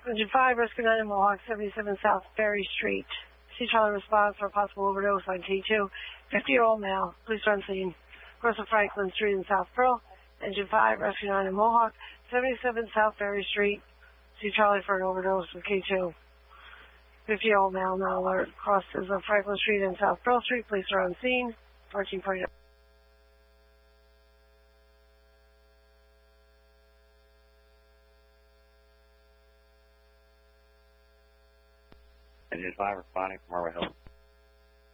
Engine 5, Rescue 9 in Mohawk, 77 South Ferry Street. C. Charlie response for a possible overdose on K2. 50-year-old male. Police are on scene. Across of Franklin Street in South Pearl. Engine 5, Rescue 9 in Mohawk, 77 South Ferry Street. C. Charlie for an overdose with K2. 50-year-old male, now alert. Crosses of Franklin Street and South Pearl Street. Police are on scene. 14.0. Engine 5 responding from Arbor Hill.